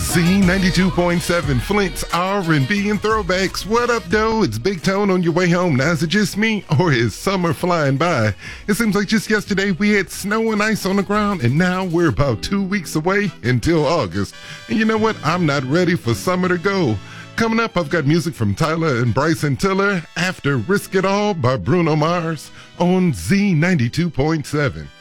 Z92.7, Flint's R&B and throwbacks. What up, though? It's Big Tone on your way home. Now, is it just me, or is summer flying by? It seems like just yesterday we had snow and ice on the ground, and now we're about 2 weeks away until August. And you know what? I'm not ready for summer to go. Coming up, I've got music from Tyler and Bryson Tiller after Risk It All by Bruno Mars on Z92.7.